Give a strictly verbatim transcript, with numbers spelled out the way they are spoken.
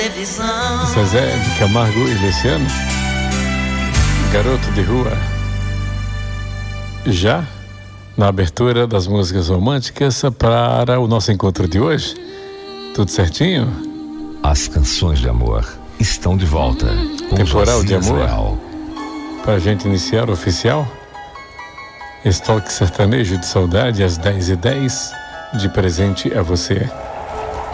Zezé de Camargo e Luciano, Garoto de Rua. Já na abertura das músicas românticas para o nosso encontro de hoje, tudo certinho? As canções de amor estão de volta. Temporal de amor. Para a gente iniciar o oficial, esse toque sertanejo de saudade às dez e dez, de presente a você.